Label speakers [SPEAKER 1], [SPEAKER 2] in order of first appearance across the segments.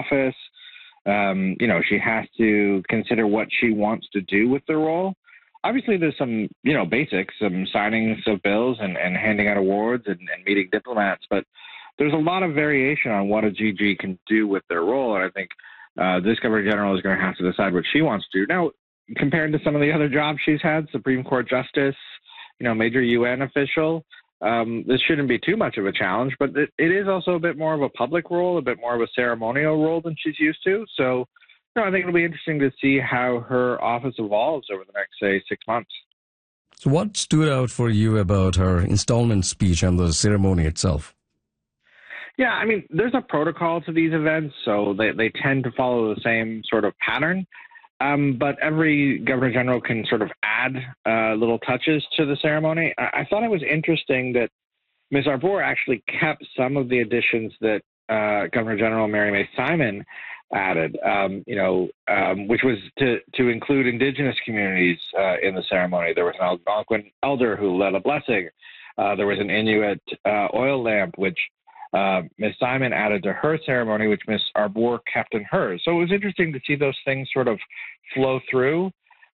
[SPEAKER 1] office. She has to consider what she wants to do with the role. Obviously, there's some, basics, some signings of bills and handing out awards and meeting diplomats, but there's a lot of variation on what a GG can do with their role, and I think this Governor General is going to have to decide what she wants to do. Now, compared to some of the other jobs she's had, Supreme Court Justice, major UN official, this shouldn't be too much of a challenge, but it is also a bit more of a public role, a bit more of a ceremonial role than she's used to. So, I think it'll be interesting to see how her office evolves over the next, say, 6 months.
[SPEAKER 2] So what stood out for you about her installment speech and the ceremony itself?
[SPEAKER 1] Yeah, I mean, there's a protocol to these events, so they tend to follow the same sort of pattern. But every Governor General can sort of add little touches to the ceremony. I thought it was interesting that Ms. Arbour actually kept some of the additions that Governor General Mary May Simon added, which was to include Indigenous communities in the ceremony. There was an Algonquin elder who led a blessing. There was an Inuit oil lamp, which Ms. Simon added to her ceremony, which Ms. Arbour kept in hers. So it was interesting to see those things sort of flow through.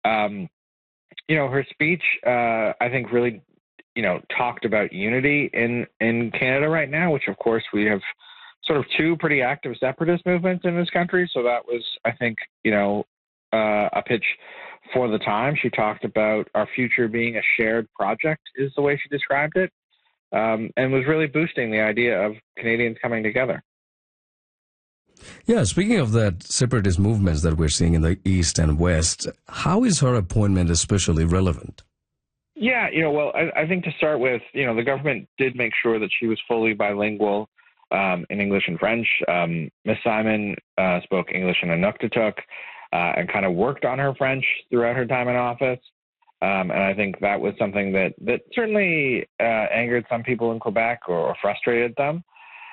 [SPEAKER 1] Her speech, I think, really, talked about unity in Canada right now, which, of course, we have sort of two pretty active separatist movements in this country. So that was, I think, a pitch for the time. She talked about our future being a shared project, is the way she described it. And was really boosting the idea of Canadians coming together.
[SPEAKER 2] Yeah, speaking of that separatist movements that we're seeing in the East and West, how is her appointment especially relevant?
[SPEAKER 1] Yeah, I think to start with, the government did make sure that she was fully bilingual in English and French. Ms. Simon spoke English and Inuktitut and kind of worked on her French throughout her time in office. And I think that was something that certainly angered some people in Quebec or frustrated them.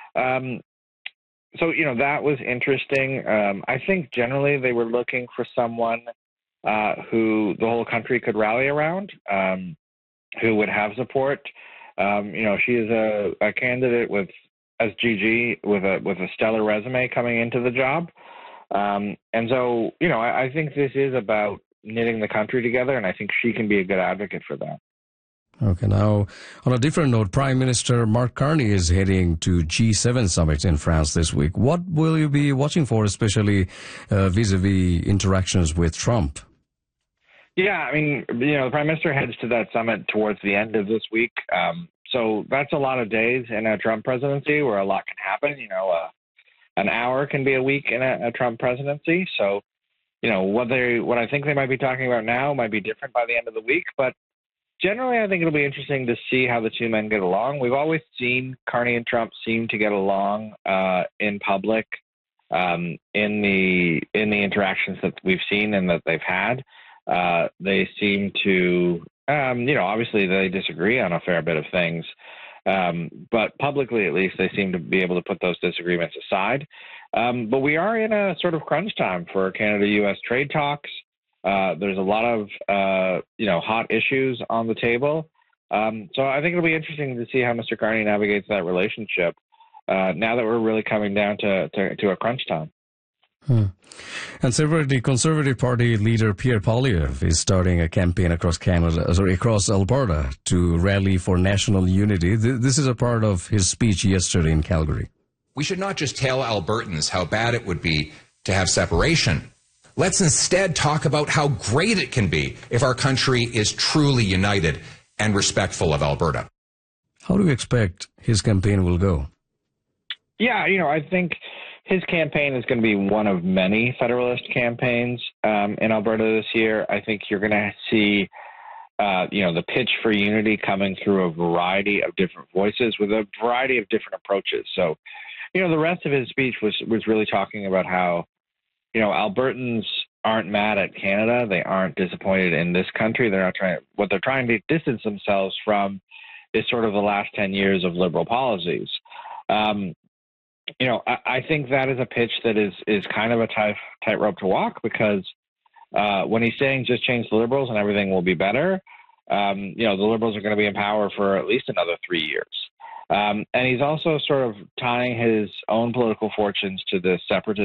[SPEAKER 1] So, that was interesting. I think generally they were looking for someone who the whole country could rally around, who would have support. She is a candidate as GG with a stellar resume coming into the job. And so, I think this is about knitting the country together, and I think she can be a good advocate for that.
[SPEAKER 2] Okay, now, on a different note, Prime Minister Mark Carney is heading to G7 summit in France this week. What will you be watching for, especially vis-a-vis interactions with Trump?
[SPEAKER 1] Yeah, I mean, the Prime Minister heads to that summit towards the end of this week. So that's a lot of days in a Trump presidency where a lot can happen. An hour can be a week in a Trump presidency. So, what I think they might be talking about now might be different by the end of the week. But generally, I think it'll be interesting to see how the two men get along. We've always seen Carney and Trump seem to get along in public in the interactions that we've seen and that they've had. They seem to, obviously they disagree on a fair bit of things. But publicly, at least, they seem to be able to put those disagreements aside. But we are in a sort of crunch time for Canada-U.S. trade talks. There's a lot of, hot issues on the table. So I think it'll be interesting to see how Mr. Carney navigates that relationship now that we're really coming down to a crunch time.
[SPEAKER 2] And separately, Conservative Party leader Pierre Poilievre is starting a campaign across Alberta to rally for national unity. This is a part of his speech yesterday in Calgary.
[SPEAKER 3] We should not just tell Albertans how bad it would be to have separation. Let's instead talk about how great it can be if our country is truly united and respectful of Alberta.
[SPEAKER 2] How do you expect his campaign will go?
[SPEAKER 1] Yeah, I think his campaign is going to be one of many Federalist campaigns in Alberta this year. I think you're going to see, the pitch for unity coming through a variety of different voices with a variety of different approaches. So, the rest of his speech was really talking about how, Albertans aren't mad at Canada. They aren't disappointed in this country. What they're trying to distance themselves from is sort of the last 10 years of Liberal policies. I think that is a pitch that is kind of a tightrope to walk because when he's saying just change the Liberals and everything will be better, the Liberals are going to be in power for at least another 3 years. And he's also sort of tying his own political fortunes to the separatist